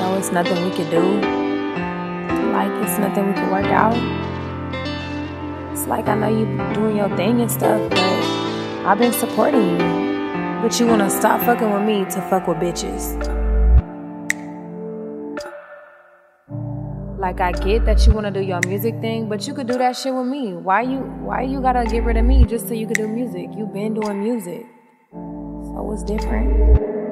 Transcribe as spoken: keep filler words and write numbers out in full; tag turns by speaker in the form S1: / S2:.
S1: So it's nothing we could do. Like, it's nothing we could work out. It's like, I know you doing your thing and stuff, but I've been supporting you. But you wanna stop fucking with me to fuck with bitches. Like, I get that you wanna do your music thing, but you could do that shit with me. Why you why you gotta get rid of me just so you could do music? You been doing music. So it's different.